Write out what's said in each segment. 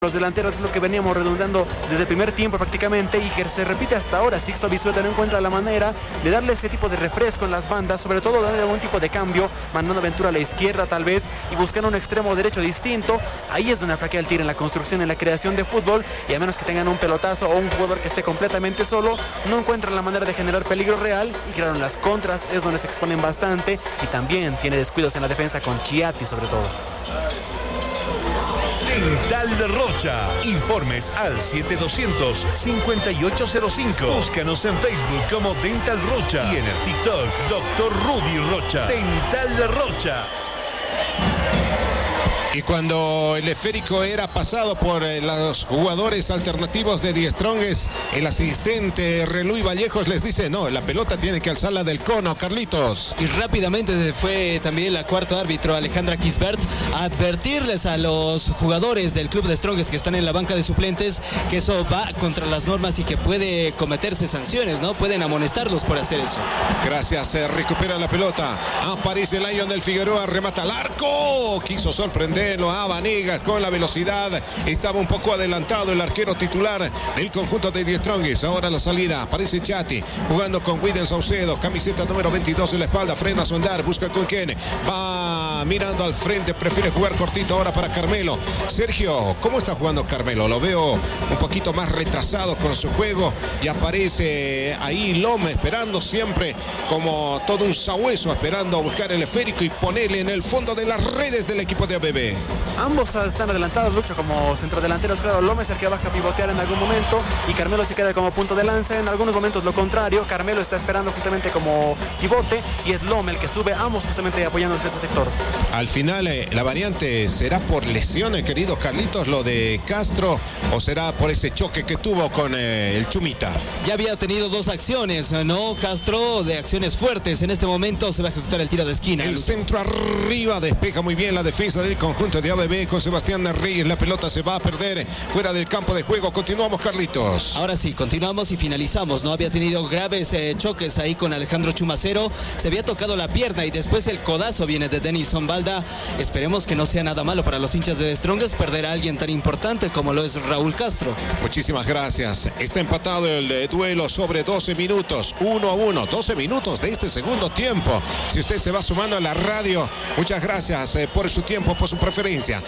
Los delanteros es lo que veníamos redundando desde el primer tiempo prácticamente y que se repite hasta ahora. Sixto Bisueta no encuentra la manera de darle ese tipo de refresco en las bandas, sobre todo darle algún tipo de cambio, mandando aventura a la izquierda tal vez y buscando un extremo derecho distinto. Ahí es donde flaquea el Tigre en la construcción, en la creación de fútbol, y a menos que tengan un pelotazo o un jugador que esté completamente solo, no encuentran la manera de generar peligro real. Y claro, en las contras es donde se exponen bastante y también tiene descuidos en la defensa con Chiatti sobre todo. Dental Rocha. Informes al 7200-5805. Búscanos en Facebook como Dental Rocha y en el TikTok Dr. Rudy Rocha. Dental Rocha. Y cuando el esférico era pasado por los jugadores alternativos de Die Strongest, el asistente Reluy Vallejos les dice, no, la pelota tiene que alzarla del cono, Carlitos. Y rápidamente fue también la cuarto árbitro, Alejandra Kisbert, a advertirles a los jugadores del club de Strongest que están en la banca de suplentes que eso va contra las normas y que puede cometerse sanciones, ¿no? Pueden amonestarlos por hacer eso. Gracias, se recupera la pelota. Aparece Lion del Figueroa, remata al arco. Quiso sorprender a Vanegas con la velocidad, estaba un poco adelantado el arquero titular del conjunto de Die Strongest. Ahora la salida, aparece Chiatti jugando con Widen Saucedo, camiseta número 22 en la espalda, frena a su andar, busca con quién, va mirando al frente, prefiere jugar cortito ahora para Carmelo. Sergio, ¿cómo está jugando Carmelo? Lo veo un poquito más retrasado con su juego y aparece ahí Loma esperando siempre como todo un sabueso, esperando a buscar el esférico y ponerle en el fondo de las redes del equipo de ABB. Ambos están adelantados, Lucho, como centrodelanteros. Claro, Lómez es el que baja a pivotear en algún momento y Carmelo se queda como punto de lanza. En algunos momentos lo contrario, Carmelo está esperando justamente como pivote y es Lómez el que sube, ambos justamente apoyando desde ese sector. Al final, la variante será por lesiones, queridos Carlitos, lo de Castro, o será por ese choque que tuvo con el Chumita. Ya había tenido dos acciones, ¿no? Castro, de acciones fuertes. En este momento se va a ejecutar el tiro de esquina. El centro arriba, despeja muy bien la defensa del conjunto de ABB con Sebastián Reyes. La pelota se va a perder fuera del campo de juego. Continuamos, Carlitos. Ahora sí, continuamos y finalizamos. No había tenido graves choques ahí con Alejandro Chumacero. Se había tocado la pierna y después el codazo viene de Denilson Balda. Esperemos que no sea nada malo para los hinchas de Strongest perder a alguien tan importante como lo es Raúl Castro. Muchísimas gracias. Está empatado el duelo sobre 12 minutos. 1-1. 12 minutos de este segundo tiempo. Si usted se va sumando a la radio, muchas gracias por su tiempo, por su preferencia.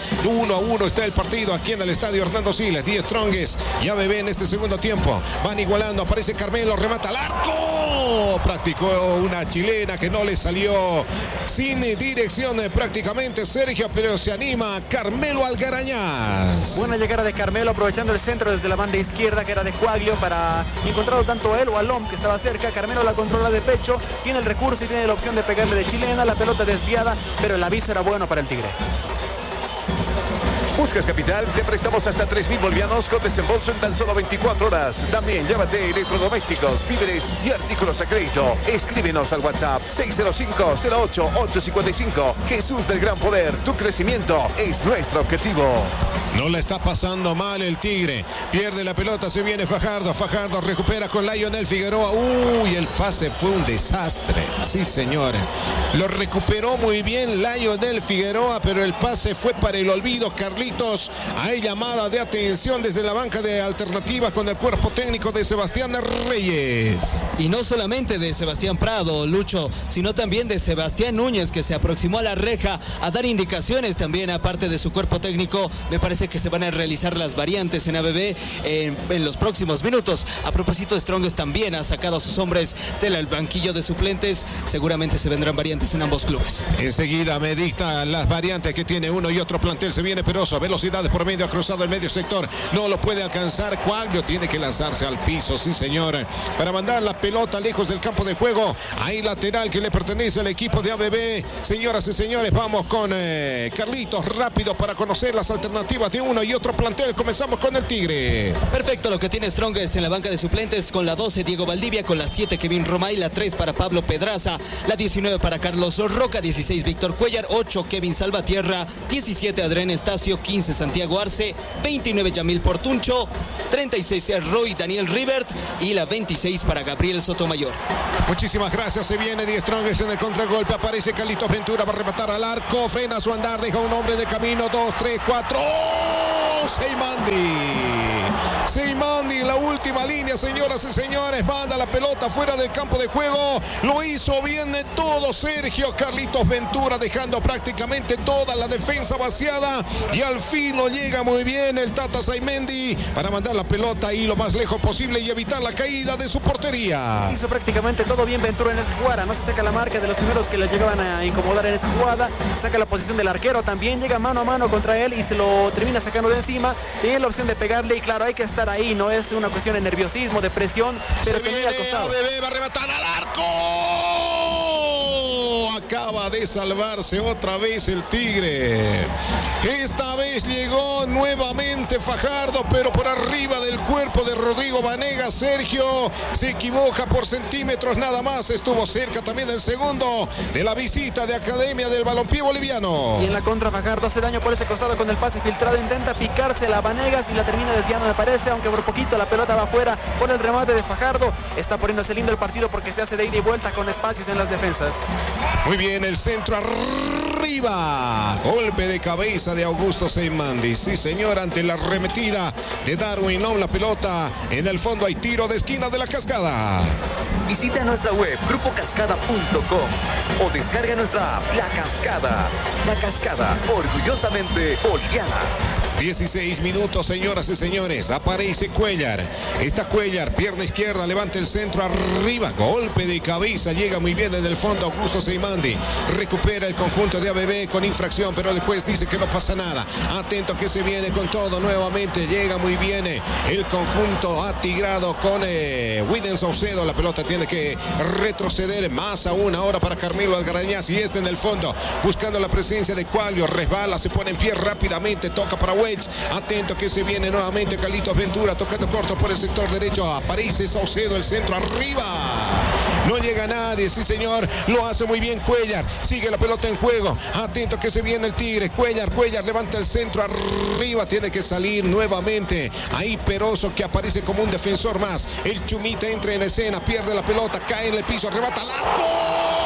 1-1 está el partido aquí en el estadio Hernando Siles. Die Strongest y ABB en este segundo tiempo van igualando. Aparece Carmelo, remata al arco. Practicó una chilena que no le salió sin dirección prácticamente, Sergio, pero se anima Carmelo Algarañaz. Buena llegada de Carmelo, aprovechando el centro desde la banda izquierda que era de Coaglio para encontrar tanto a él o a Lom que estaba cerca. Carmelo la controla de pecho, tiene el recurso y tiene la opción de pegarle de chilena. La pelota desviada, pero el aviso era bueno para el Tigre. ¿Buscas capital? Te prestamos hasta 3,000 bolivianos con desembolso en tan solo 24 horas. También llévate electrodomésticos, víveres y artículos a crédito. Escríbenos al WhatsApp 605-08-855. Jesús del Gran Poder, tu crecimiento es nuestro objetivo. No la está pasando mal el Tigre. Pierde la pelota, se viene Fajardo. Fajardo recupera con Lionel Figueroa. Uy, el pase fue un desastre. Sí, señor. Lo recuperó muy bien Lionel Figueroa, pero el pase fue para el olvido, Carlitos. Hay llamada de atención desde la banca de alternativas con el cuerpo técnico de Sebastián Reyes. Y no solamente de Sebastián Prado, Lucho, sino también de Sebastián Núñez, que se aproximó a la reja a dar indicaciones también, aparte de su cuerpo técnico. Me parece que se van a realizar las variantes en ABB en los próximos minutos. A propósito, Strongest también ha sacado a sus hombres del banquillo de suplentes. Seguramente se vendrán variantes en ambos clubes. Enseguida me dicta las variantes que tiene uno y otro plantel. Se viene Peroso, velocidades por medio, ha cruzado el medio sector, no lo puede alcanzar. Coaglio tiene que lanzarse al piso, sí señor, para mandar la pelota lejos del campo de juego. Ahí lateral que le pertenece al equipo de ABB. Señoras y señores, vamos con Carlitos rápido para conocer las alternativas de uno y otro plantel. Comenzamos con el Tigre. Perfecto, lo que tiene Strongest en la banca de suplentes, con la 12 Diego Valdivia, con la 7 Kevin Romay, la 3 para Pablo Pedraza, la 19 para Carlos Roca, 16 Víctor Cuellar, 8 Kevin Salvatierra, 17 Adrián Estacio, 15 Santiago Arce, 29 Yamil Portuncho, 36 Roy Daniel Rivert y la 26 para Gabriel Sotomayor. Muchísimas gracias, se viene Die Strongest en el contragolpe, aparece Carlitos Ventura, va a rematar al arco, frena su andar, deja un hombre de camino, 2, 3, 4, Seymandi en la última línea, señoras y señores, manda la pelota fuera del campo de juego. Lo hizo bien de todo Sergio Carlitos Ventura, dejando prácticamente toda la defensa vaciada. Y al fin lo llega muy bien el Tata Seymandi para mandar la pelota ahí lo más lejos posible y evitar la caída de su portería. Hizo prácticamente todo bien Ventura en esa jugada. No se saca la marca de los primeros que le llegaban a incomodar en esa jugada. Se saca la posición del arquero. También llega mano a mano contra él y se lo termina sacando de encima. Tiene la opción de pegarle y claro, hay que estar ahí. No es una cuestión de nerviosismo, de presión, pero también al costado. Va a rematar al arco. Acaba de salvarse otra vez el Tigre. Esta vez llegó nuevamente Fajardo, pero por arriba del cuerpo de Rodrigo Vanegas. Sergio se equivoca por centímetros nada más. Estuvo cerca también del segundo de la visita de Academia del Balompié Boliviano. Y en la contra Fajardo hace daño por ese costado con el pase filtrado. Intenta picarse la Vanegas y la termina desviando, me parece, aunque por poquito la pelota va afuera por el remate de Fajardo. Está poniéndose lindo el partido porque se hace de ida y vuelta con espacios en las defensas. Muy bien, el centro arriba. Golpe de cabeza de Augusto Seymandi. Sí, señor, ante la arremetida de Darwin Long, la pelota en el fondo. Hay tiro de esquina de La Cascada. Visita nuestra web grupocascada.com o descarga nuestra app La Cascada. La Cascada, orgullosamente boliviana. 16 minutos, señoras y señores. Aparece Cuellar. Está Cuellar, pierna izquierda, levanta el centro arriba. Golpe de cabeza, llega muy bien desde el fondo Augusto Seymandi. Recupera el conjunto de ABB con infracción, pero el juez dice que no pasa nada. Atento que se viene con todo nuevamente. Llega muy bien el conjunto atigrado con Widen Saucedo. La pelota tiene que retroceder más aún ahora para Carmelo Algarañaz. Y en el fondo, buscando la presencia de Cualio. Resbala, se pone en pie rápidamente. Toca para Wells. Atento que se viene nuevamente Carlitos Ventura, tocando corto por el sector derecho. Aparece Saucedo, el centro arriba. No llega nadie, sí señor. Lo hace muy bien Cuellar. Sigue la pelota en juego. Atento que se viene el Tigre. Cuellar levanta el centro arriba. Tiene que salir nuevamente. Ahí Peroso, que aparece como un defensor más. El Chumita entra en escena, pierde la pelota, cae en el piso, arrebata al arco.